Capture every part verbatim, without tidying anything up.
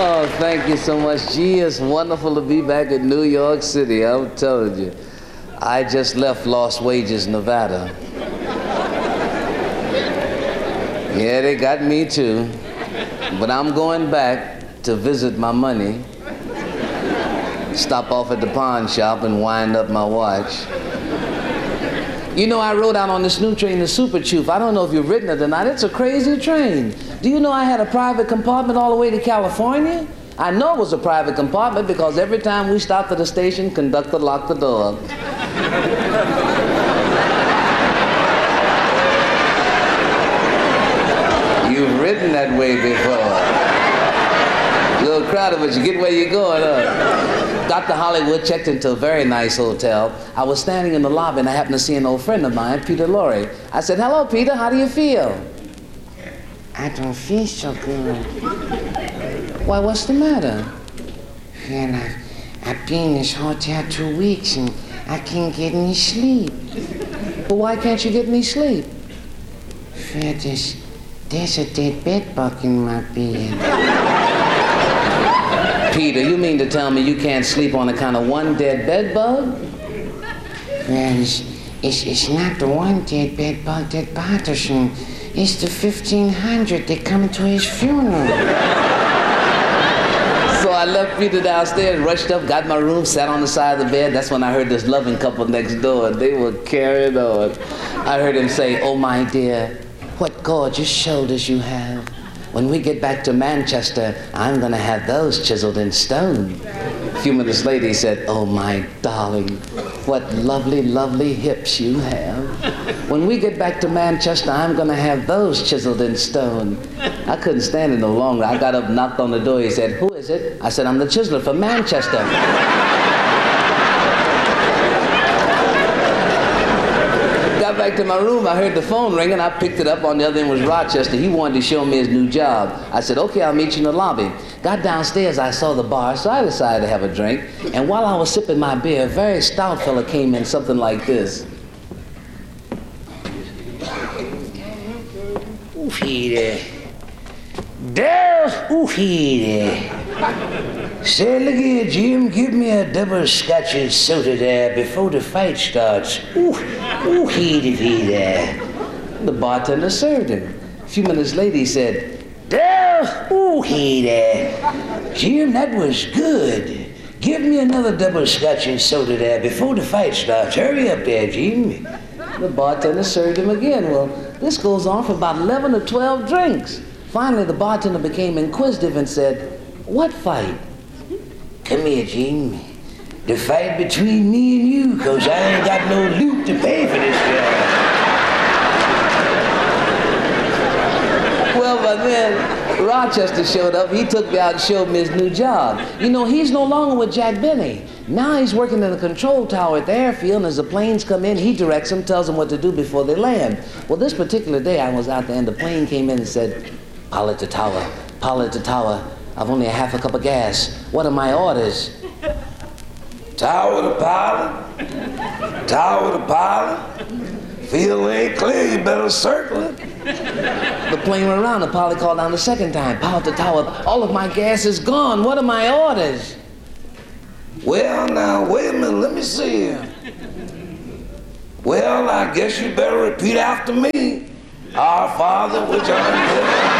Oh, thank you so much. Gee, it's wonderful to be back in New York City. I'm telling you. I just left Lost Wages, Nevada. Yeah, they got me too. But I'm going back to visit my money, stop off at the pawn shop and wind up my watch. You know, I rode out on this new train, the Super Choof. I don't know if you've ridden it or not. It's a crazy train. Do you know I had a private compartment all the way to California? I know it was a private compartment because every time we stopped at the station, conductor locked the door. You've ridden that way before. A little crowded, but you get where you're going, huh? Doctor Hollywood checked into a very nice hotel. I was standing in the lobby and I happened to see an old friend of mine, Peter Lorre. I said, "Hello, Peter, how do you feel?" I don't feel so good. Why, what's the matter? And I, I've been in this hotel two weeks and I can't get any sleep. But why can't you get any sleep? Well, there's, there's a dead bed bug in my bed. Peter, you mean to tell me you can't sleep on account of one dead bed bug? Well, it's, it's, it's not the one dead bed bug that bothers him. It's the fifteen hundred that come to his funeral. So I left Peter downstairs, rushed up, got my room, sat on the side of the bed. That's when I heard this loving couple next door. They were carrying on. I heard him say, "Oh, my dear, what gorgeous shoulders you have. When we get back to Manchester, I'm going to have those chiseled in stone." A few minutes later, he said, "Oh, my darling, what lovely, lovely hips you have. When we get back to Manchester, I'm going to have those chiseled in stone." I couldn't stand it no longer. I got up, knocked on the door. He said, "Who is it?" I said, "I'm the chiseler from Manchester." Got back to my room, I heard the phone ringing. I picked it up. On the other end was Rochester. He wanted to show me his new job. I said, "Okay, I'll meet you in the lobby." Got downstairs, I saw the bar, so I decided to have a drink. And while I was sipping my beer, a very stout fella came in, something like this. Peter. Dale, ooh, Peter. Say, look here, Jim, give me a double scotch and soda there before the fight starts. Ooh, ooh, Peter, Peter. The bartender served him. A few minutes later, he said, "Dale, ooh, Peter. Jim, that was good. Give me another double scotch and soda there before the fight starts. Hurry up there, Jim." The bartender served him again. Well, this goes on for about eleven or twelve drinks. Finally, the bartender became inquisitive and said, "What fight?" "Come here, Jim. The fight between me and you, because I ain't got no loot to pay for this job." Well, but then Rochester showed up. He took me out and showed me his new job. You know, he's no longer with Jack Benny. Now he's working in the control tower at the airfield, and as the planes come in, he directs them, tells them what to do before they land. Well, this particular day, I was out there, and the plane came in and said, "Pilot to tower, pilot to tower. I've only a half a cup of gas. What are my orders?" "Tower to pilot, tower to pilot. Field ain't clear, you better circle it." The plane went around. The pilot called down the second time. "Pilot to tower, all of my gas is gone. What are my orders?" "Well, now, wait a minute, let me see here. Well, I guess you better repeat after me. Our Father, which art in heaven."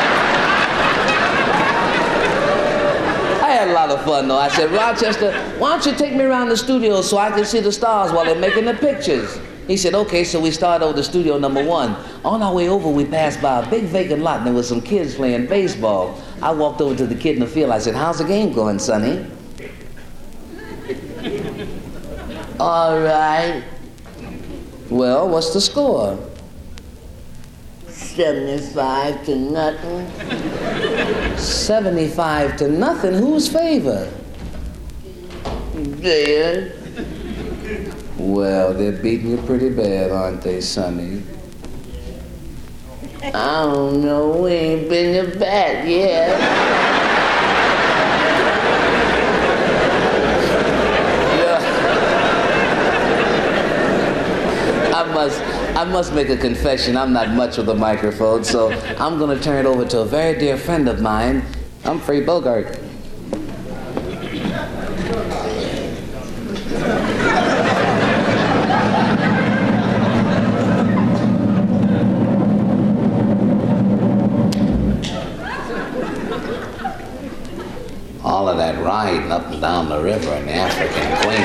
I had a lot of fun, though. I said, "Rochester, why don't you take me around the studio so I can see the stars while they're making the pictures?" He said, "Okay," so we started over to studio number one. On our way over, we passed by a big vacant lot, and there was some kids playing baseball. I walked over to the kid in the field. I said, "How's the game going, Sonny?" "All right." "Well, what's the score?" seventy-five to nothing. seventy-five to nothing? Whose favor? There. Well, they're beating you pretty bad, aren't they, Sonny? I don't know, we ain't been to bat yet. I must, I must make a confession. I'm not much with a microphone, so I'm going to turn it over to a very dear friend of mine, Humphrey Bogart. All of that riding up and down the river and the African Queen.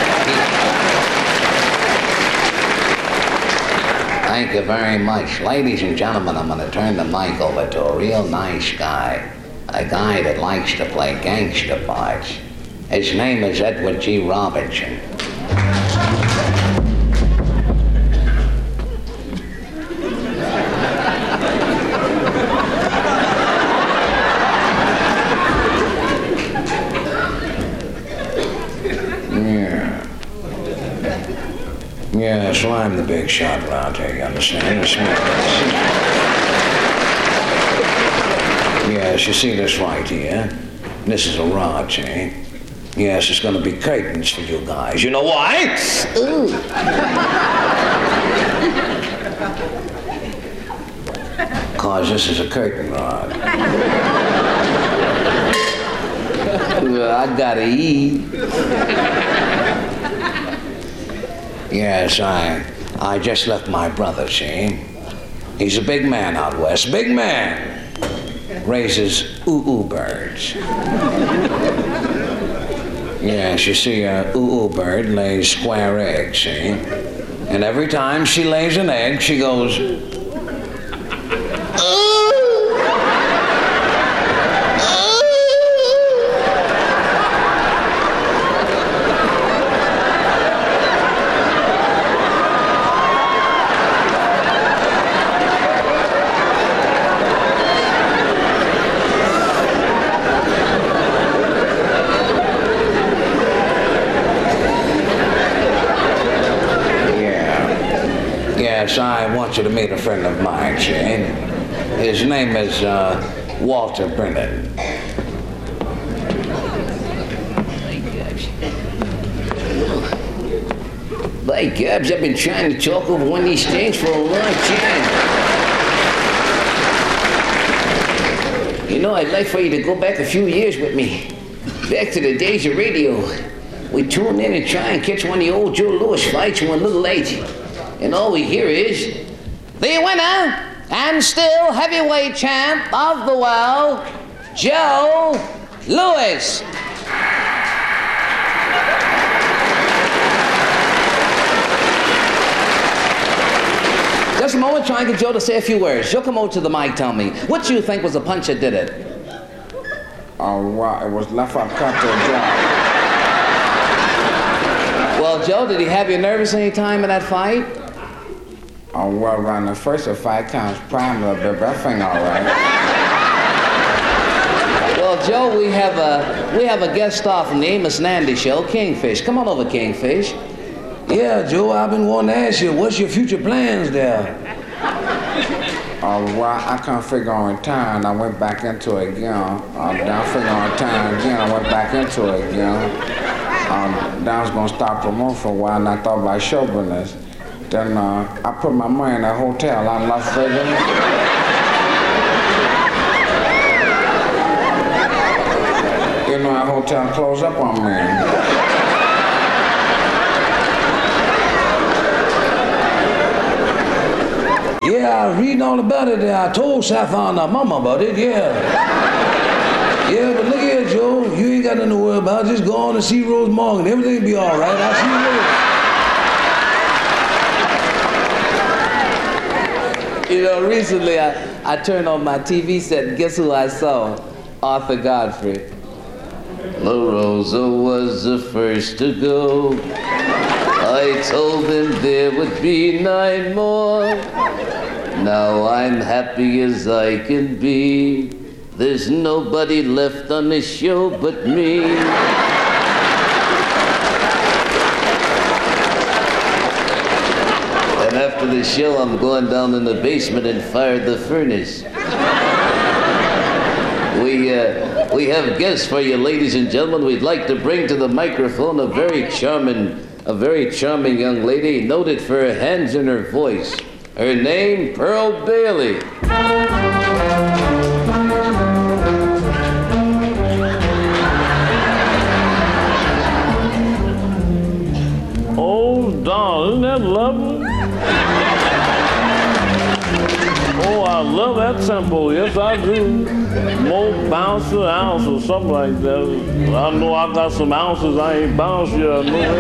Thank you very much. Ladies and gentlemen, I'm going to turn the mic over to a real nice guy. A guy that likes to play gangster parts. His name is Edward G. Robinson. Yeah, so I'm the big shot around here, you understand? Yes, you see this right here? This is a rod, see? Yes, it's gonna be curtains for you guys. You know why? Ooh. Cause this is a curtain rod. Well, I gotta eat. Yes, I I just left my brother, see? He's a big man out west, big man. Raises oo-oo birds. Yes, you see, a oo-oo bird lays square eggs, see? And every time she lays an egg, she goes, I want you to meet a friend of mine, Shane. His name is uh, Walter Brennan. By gabs, I've been trying to talk over one of these things for a long time. You know, I'd like for you to go back a few years with me. Back to the days of radio. We tune in and try and catch one of the old Joe Louis fights one little late. And all we hear is, the winner and still heavyweight champ of the world, Joe Louis. Just a moment, try and get Joe to say a few words. Joe, come over to the mic, tell me. What do you think was the punch that did it? Oh, wow, it was left uppercut to the jaw. Well, Joe, did he have you nervous any time in that fight? Oh, well, around the first of five counts prime a little bit, but I think all right. Well, Joe, we have a we have a guest star from the Amos Nandy Show, Kingfish. Come on over, Kingfish. Yeah, Joe, I've been wanting to ask you, what's your future plans there? Oh, well, I couldn't figure on retiring. I went back into it again. Uh, then I figured on retiring again. I went back into it again. Um, then I was going to start promoting for a while, and I thought about show business. Then uh, I put my money in a hotel out in Las Vegas. You know, that hotel closed up on me. Yeah, I was reading all about it. I told Saffron uh, Mama about it, yeah. Yeah, but look here, Joe. You ain't got nothing to worry about. Just go on and see Rose Morgan. Everything will be all right. I'll see you later. You know, recently I, I turned on my T V set and guess who I saw? Arthur Godfrey. La Rosa was the first to go. I told him there would be nine more. Now I'm happy as I can be. There's nobody left on this show but me. And after the show, I'm going down in the basement and fire the furnace. We, uh, we have guests for you, ladies and gentlemen. We'd like to bring to the microphone a very charming, a very charming young lady, noted for her hands and her voice. Her name, Pearl Bailey. Don, isn't that lovely? Oh, I love that tempo. Yes, I do. More bounce an ounce or something like that. I know I got some ounces I ain't bounced yet. I know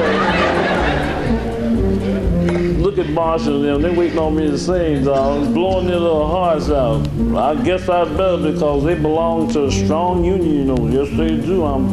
that. Look at Marshall and them. They waiting on me to sing, dog. Blowing their little hearts out. I guess I better because they belong to a strong union, you know. Yes, they do. I'm